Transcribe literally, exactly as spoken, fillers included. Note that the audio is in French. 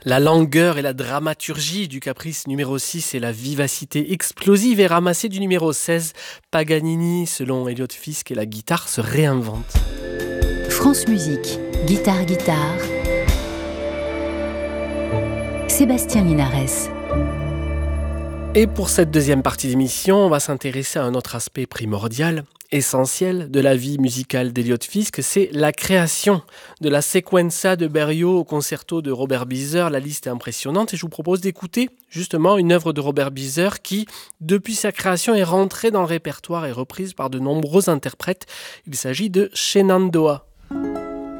La langueur et la dramaturgie du caprice numéro six et la vivacité explosive et ramassée du numéro seize, Paganini, selon Elliott Fisk, et la guitare se réinvente. France Musique, guitare guitare. Sébastien Linares. Et pour cette deuxième partie d'émission, on va s'intéresser à un autre aspect primordial, essentiel de la vie musicale d'Elliott Fisk, c'est la création de la sequenza de Berio au concerto de Robert Beezer. La liste est impressionnante et je vous propose d'écouter justement une œuvre de Robert Beezer qui, depuis sa création, est rentrée dans le répertoire et reprise par de nombreux interprètes. Il s'agit de Shenandoah.